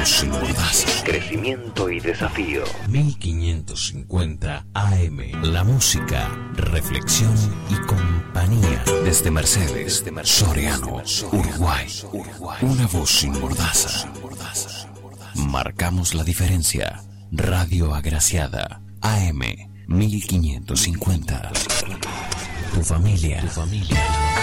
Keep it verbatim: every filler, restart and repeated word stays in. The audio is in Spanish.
voz sin mordaza. Crecimiento y desafío. mil quinientos cincuenta A M. La música, reflexión y compañía. Desde Mercedes, de Soriano, Uruguay. Una voz sin mordaza. Marcamos la diferencia. Radio Agraciada. A M mil quinientos cincuenta. Tu familia. Tu familia.